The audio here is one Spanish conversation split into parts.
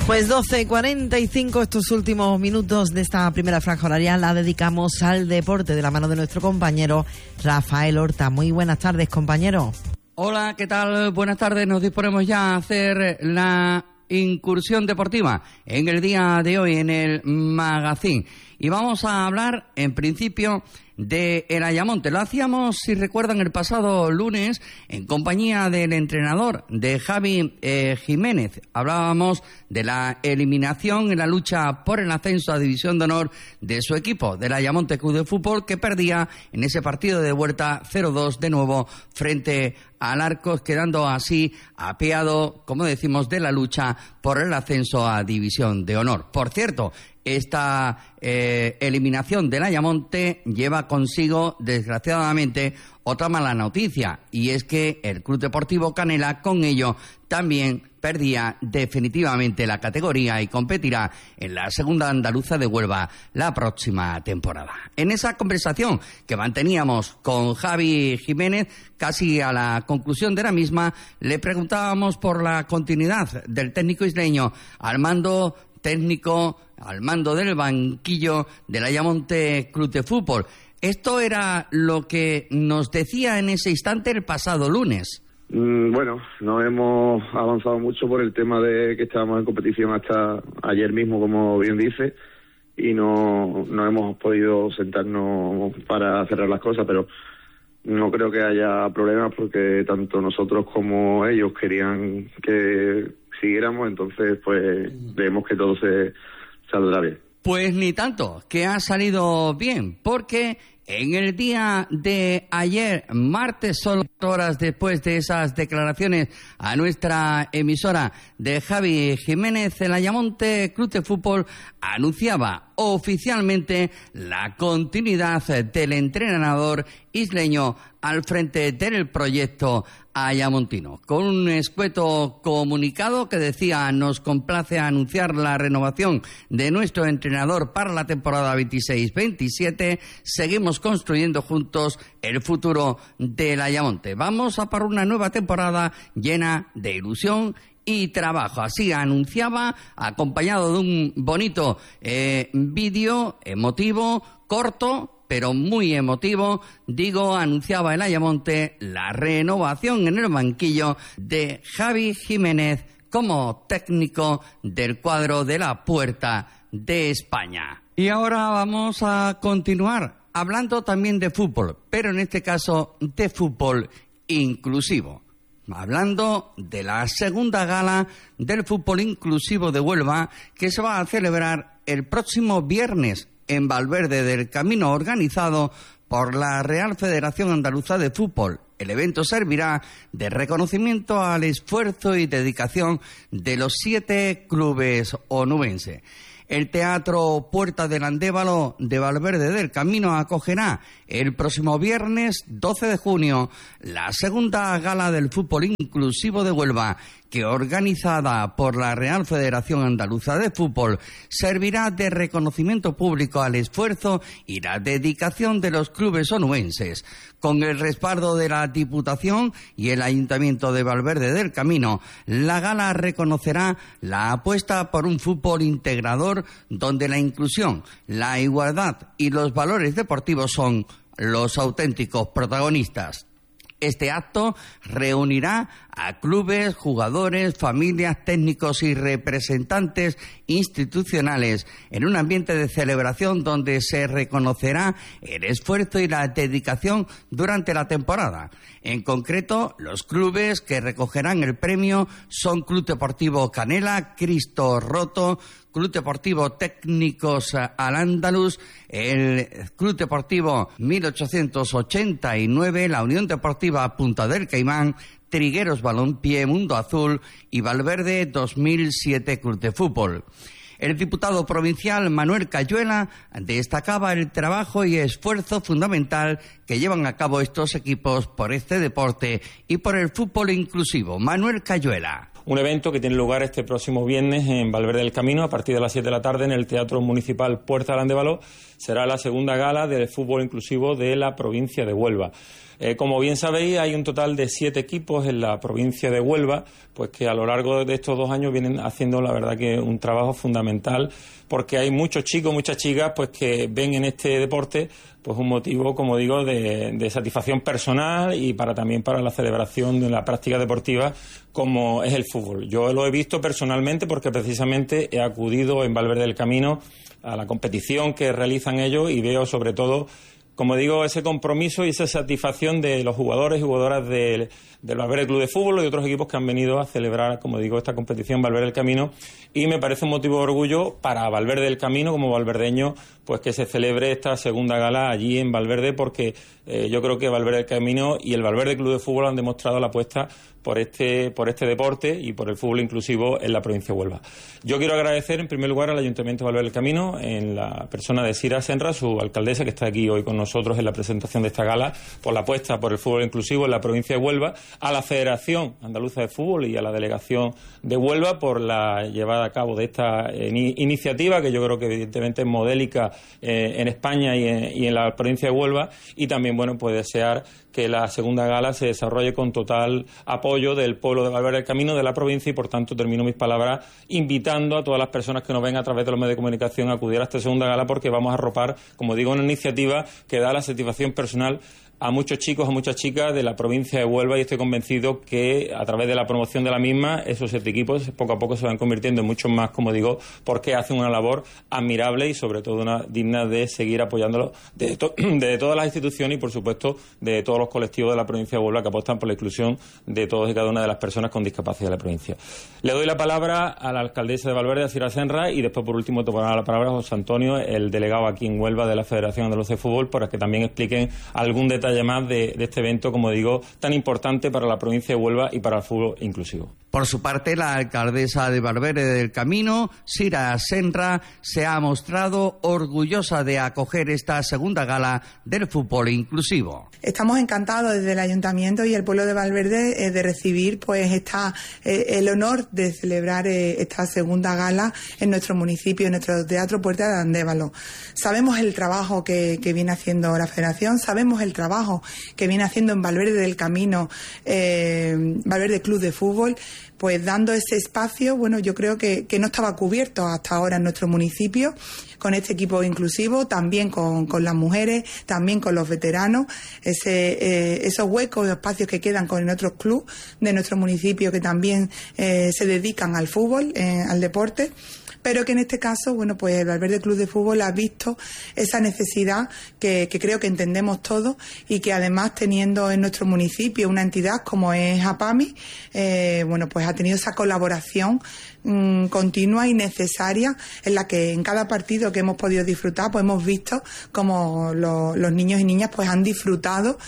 Pues 12:45, estos últimos minutos de esta primera franja horaria la dedicamos al deporte de la mano de nuestro compañero Rafael Horta. Muy buenas tardes, compañero. Hola, ¿qué tal? Buenas tardes. Nos disponemos ya a hacer la incursión deportiva en el día de hoy en el Magazín. Y vamos a hablar, en principio, de el Ayamonte. Lo hacíamos, si recuerdan, el pasado lunes en compañía del entrenador de Javi Jiménez. Hablábamos de la eliminación en la lucha por el ascenso a División de Honor de su equipo, del Ayamonte Club de Fútbol, que perdía en ese partido de vuelta 0-2 de nuevo frente al Arcos, quedando así apeado, como decimos, de la lucha por el ascenso a División de Honor. Por cierto, esta eliminación del Ayamonte lleva consigo, desgraciadamente, otra mala noticia, y es que el Club Deportivo Canela con ello también perdía definitivamente la categoría y competirá en la segunda andaluza de Huelva la próxima temporada. En esa conversación que manteníamos con Javi Jiménez, casi a la conclusión de la misma, le preguntábamos por la continuidad del técnico isleño al mando técnico, al mando del banquillo del Ayamonte Club de Fútbol. Esto era lo que nos decía en ese instante el pasado lunes. Bueno, no hemos avanzado mucho por el tema de que estábamos en competición hasta ayer mismo, como bien dice, y no hemos podido sentarnos para cerrar las cosas, pero no creo que haya problemas porque tanto nosotros como ellos querían que siguiéramos, entonces pues vemos que todo se saldrá bien. Pues ni tanto, que ha salido bien, porque en el día de ayer, martes, solo horas después de esas declaraciones a nuestra emisora de Javi Jiménez, el Ayamonte Club de Fútbol anunciaba oficialmente la continuidad del entrenador isleño al frente del proyecto ayamontino. Con un escueto comunicado que decía: nos complace anunciar la renovación de nuestro entrenador para la temporada 26-27. Seguimos construyendo juntos el futuro del Ayamonte. Vamos a por una nueva temporada llena de ilusión y trabajo. Así anunciaba, acompañado de un bonito vídeo emotivo, corto, pero muy emotivo, anunciaba el Ayamonte la renovación en el banquillo de Javi Jiménez como técnico del cuadro de la Puerta de España. Y ahora vamos a continuar hablando también de fútbol, pero en este caso de fútbol inclusivo. Hablando de la segunda gala del fútbol inclusivo de Huelva, que se va a celebrar el próximo viernes en Valverde del Camino, organizado por la Real Federación Andaluza de Fútbol. El evento servirá de reconocimiento al esfuerzo y dedicación de los 7 clubes onubenses. El Teatro Puerta del Andévalo de Valverde del Camino acogerá el próximo viernes 12 de junio la segunda gala del fútbol inclusivo de Huelva, que, organizada por la Real Federación Andaluza de Fútbol, servirá de reconocimiento público al esfuerzo y la dedicación de los clubes onubenses. Con el respaldo de la Diputación y el Ayuntamiento de Valverde del Camino, la gala reconocerá la apuesta por un fútbol integrador donde la inclusión, la igualdad y los valores deportivos son los auténticos protagonistas. Este acto reunirá a clubes, jugadores, familias, técnicos y representantes institucionales en un ambiente de celebración donde se reconocerá el esfuerzo y la dedicación durante la temporada. En concreto, los clubes que recogerán el premio son Club Deportivo Canela, Cristo Roto, Club Deportivo Técnicos Al-Ándalus, el Club Deportivo 1889, la Unión Deportiva Punta del Caimán, Trigueros Balompié, Mundo Azul y Valverde 2007 Club de Fútbol. El diputado provincial Manuel Cayuela destacaba el trabajo y esfuerzo fundamental que llevan a cabo estos equipos por este deporte y por el fútbol inclusivo. Manuel Cayuela. un evento que tiene lugar este próximo viernes en Valverde del Camino a partir de las 7 de la tarde en el Teatro Municipal Puerta de Andévalo. Será la segunda gala del fútbol inclusivo de la provincia de Huelva. Como bien sabéis, hay un total de 7 equipos en la provincia de Huelva, pues que a lo largo de estos 2 años vienen haciendo, la verdad, que un trabajo fundamental, porque hay muchos chicos, muchas chicas, pues que ven en este deporte pues un motivo, como digo, de satisfacción personal y también para la celebración de la práctica deportiva, como es el fútbol. Yo lo he visto personalmente porque precisamente he acudido en Valverde del Camino a la competición que realizan ellos y veo sobre todo, como digo, ese compromiso y esa satisfacción de los jugadores y jugadoras del Valverde Club de Fútbol y de otros equipos que han venido a celebrar, como digo, esta competición Valverde del Camino, y me parece un motivo de orgullo para Valverde del Camino como valverdeño, pues que se celebre esta segunda gala allí en Valverde, porque yo creo que Valverde del Camino y el Valverde Club de Fútbol han demostrado la apuesta por este deporte y por el fútbol inclusivo en la provincia de Huelva. Yo quiero agradecer en primer lugar al Ayuntamiento de Valverde del Camino, en la persona de Sira Senra, su alcaldesa, que está aquí hoy con nosotros en la presentación de esta gala, por la apuesta por el fútbol inclusivo en la provincia de Huelva, a la Federación Andaluza de Fútbol y a la Delegación de Huelva por la llevada a cabo de esta iniciativa, que yo creo que evidentemente es modélica en España y en la provincia de Huelva, y también, bueno, pues desear que la segunda gala se desarrolle con total apoyo del pueblo de Valverde del Camino, de la provincia, y por tanto termino mis palabras invitando a todas las personas que nos ven a través de los medios de comunicación a acudir a esta segunda gala, porque vamos a arropar, como digo, una iniciativa que da la satisfacción personal a muchos chicos, a muchas chicas de la provincia de Huelva, y estoy convencido que a través de la promoción de la misma, esos 7 equipos poco a poco se van convirtiendo en muchos más, como digo, porque hacen una labor admirable y sobre todo una digna de seguir apoyándolo de todas las instituciones y, por supuesto, de todos los colectivos de la provincia de Huelva que apuestan por la inclusión de todos y cada una de las personas con discapacidad de la provincia. Le doy la palabra a la alcaldesa de Valverde, a Sira Senra, y después, por último, tomará la palabra a José Antonio, el delegado aquí en Huelva de la Federación Andaluza de Fútbol, para que también expliquen algún detalle más de este evento, como digo, tan importante para la provincia de Huelva y para el fútbol inclusivo. Por su parte, la alcaldesa de Valverde del Camino, Sira Senra, se ha mostrado orgullosa de acoger esta segunda gala del fútbol inclusivo. Estamos encantados desde el Ayuntamiento y el pueblo de Valverde de recibir pues el honor de celebrar esta segunda gala en nuestro municipio, en nuestro Teatro Puerta de Andévalo. Sabemos el trabajo que viene haciendo la Federación, sabemos el trabajo que viene haciendo en Valverde del Camino, Valverde Club de Fútbol, pues dando ese espacio. Bueno, yo creo que no estaba cubierto hasta ahora en nuestro municipio con este equipo inclusivo, también con las mujeres, también con los veteranos, esos huecos, espacios que quedan con otros clubes de nuestro municipio que también se dedican al fútbol, al deporte. Pero que en este caso, bueno, pues el Valverde Club de Fútbol ha visto esa necesidad que creo que entendemos todos, y que además, teniendo en nuestro municipio una entidad como es APAMI, bueno, pues ha tenido esa colaboración continua y necesaria, en la que en cada partido que hemos podido disfrutar, pues hemos visto como los niños y niñas pues han disfrutado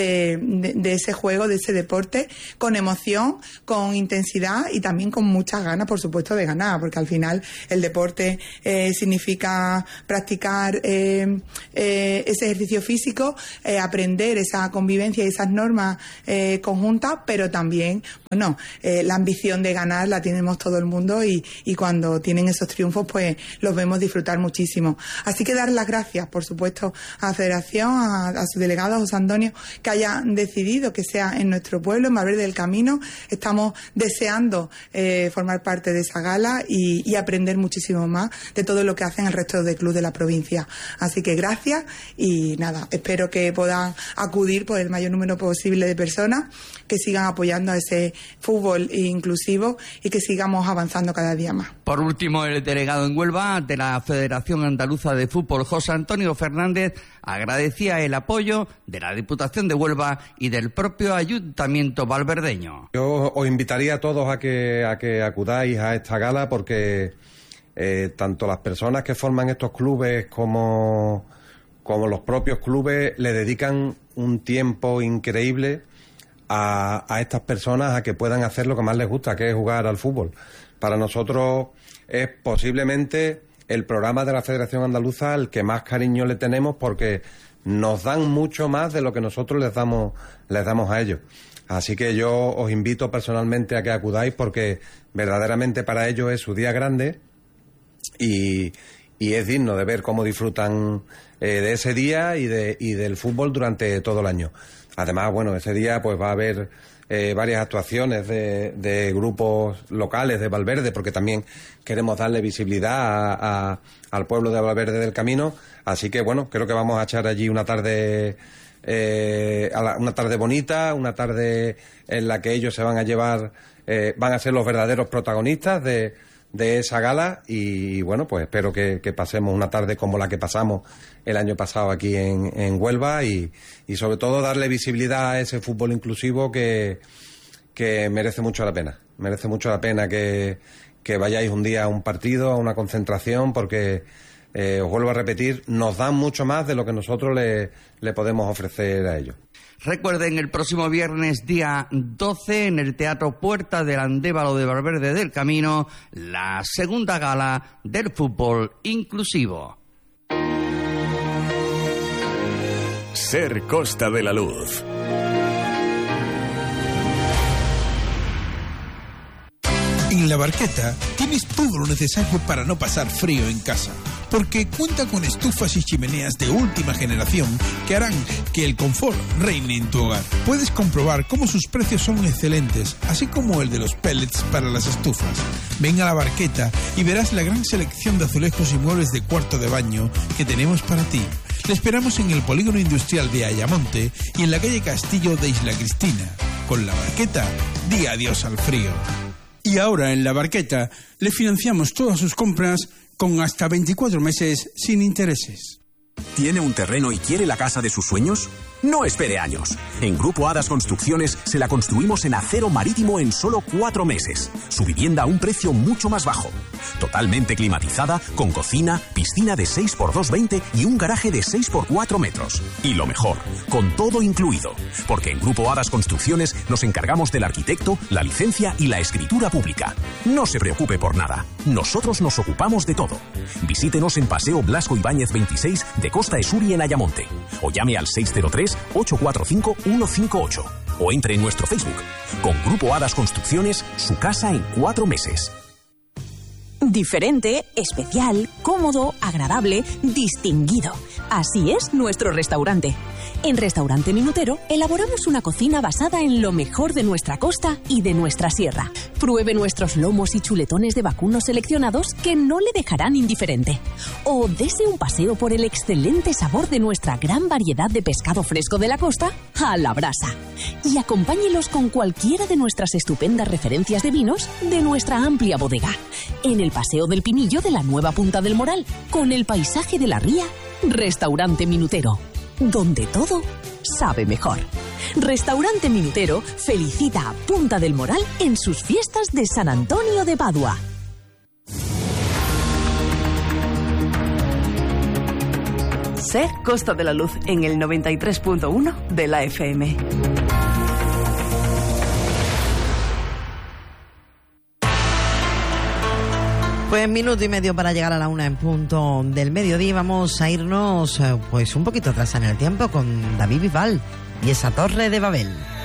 de ese juego, de ese deporte, con emoción, con intensidad y también con muchas ganas, por supuesto, de ganar, porque al final el deporte significa practicar ese ejercicio físico, aprender esa convivencia y esas normas conjuntas, pero también, bueno, la ambición de ganar la tenemos todo el mundo, y cuando tienen esos triunfos pues los vemos disfrutar muchísimo. Así que dar las gracias, por supuesto, a la Federación, a su delegado, a José Antonio, que haya decidido que sea en nuestro pueblo, en Valverde del Camino. Estamos deseando formar parte de esa gala y aprender muchísimo más de todo lo que hacen el resto de clubes de la provincia. Así que gracias, y nada, espero que puedan acudir por el mayor número posible de personas, que sigan apoyando a ese fútbol inclusivo y que sigamos avanzando cada día más. Por último, el delegado en Huelva de la Federación Andaluza de Fútbol, José Antonio Fernández, agradecía el apoyo de la Diputación de Huelva y del propio Ayuntamiento valverdeño. Yo os invitaría a todos a que acudáis a esta gala, porque tanto las personas que forman estos clubes como los propios clubes le dedican un tiempo increíble a estas personas, a que puedan hacer lo que más les gusta, que es jugar al fútbol. Para nosotros es posiblemente el programa de la Federación Andaluza al que más cariño le tenemos, porque nos dan mucho más de lo que nosotros les damos a ellos. Así que yo os invito personalmente a que acudáis, porque verdaderamente para ellos es su día grande y es digno de ver cómo disfrutan de ese día y del fútbol durante todo el año. Además, bueno, ese día pues va a haber varias actuaciones de grupos locales de Valverde, porque también queremos darle visibilidad al pueblo de Valverde del Camino. Así que bueno, creo que vamos a echar allí una tarde una tarde bonita, una tarde en la que ellos se van a llevar, van a ser los verdaderos protagonistas de esa gala. Y bueno, pues espero que pasemos una tarde como la que pasamos el año pasado aquí en Huelva, y sobre todo darle visibilidad a ese fútbol inclusivo que merece mucho la pena. Merece mucho la pena que vayáis un día a un partido, a una concentración, porque os vuelvo a repetir, nos dan mucho más de lo que nosotros le podemos ofrecer a ellos. Recuerden, el próximo viernes día 12 en el Teatro Puerta del Andévalo de Valverde del Camino, la segunda gala del fútbol inclusivo. Ser Costa de la Luz. En La Barqueta tienes todo lo necesario para no pasar frío en casa, porque cuenta con estufas y chimeneas de última generación que harán que el confort reine en tu hogar. Puedes comprobar cómo sus precios son excelentes, así como el de los pellets para las estufas. Ven a La Barqueta y verás la gran selección de azulejos y muebles de cuarto de baño que tenemos para ti. Te esperamos en el polígono industrial de Ayamonte y en la calle Castillo de Isla Cristina. Con La Barqueta, di adiós al frío. Y ahora en La Barqueta le financiamos todas sus compras con hasta 24 meses sin intereses. ¿Tiene un terreno y quiere la casa de sus sueños? No espere años. En Grupo Hadas Construcciones se la construimos en acero marítimo en solo 4 meses. Su vivienda a un precio mucho más bajo. Totalmente climatizada, con cocina, piscina de 6x2,20 y un garaje de 6x4 metros. Y lo mejor, con todo incluido. Porque en Grupo Hadas Construcciones nos encargamos del arquitecto, la licencia y la escritura pública. No se preocupe por nada. Nosotros nos ocupamos de todo. Visítenos en Paseo Blasco Ibáñez 26 de Costa Esuri en Ayamonte. O llame al 603-845-158. O entre en nuestro Facebook. Con Grupo Hadas Construcciones, su casa en 4 meses. Diferente, especial, cómodo, agradable, distinguido. Así es nuestro restaurante. En Restaurante Minutero elaboramos una cocina basada en lo mejor de nuestra costa y de nuestra sierra. Pruebe nuestros lomos y chuletones de vacuno seleccionados que no le dejarán indiferente. O dese un paseo por el excelente sabor de nuestra gran variedad de pescado fresco de la costa a la brasa. Y acompáñelos con cualquiera de nuestras estupendas referencias de vinos de nuestra amplia bodega. En el Paseo del Pinillo de la nueva Punta del Moral, con el paisaje de la ría, Restaurante Minutero, donde todo sabe mejor. Restaurante Minutero felicita a Punta del Moral en sus fiestas de San Antonio de Padua. Ser Costa de la Luz en el 93.1 de la FM. Pues minuto y medio para llegar a la 1 en punto del mediodía. Vamos a irnos pues un poquito atrás en el tiempo con David Bisbal y esa Torre de Babel.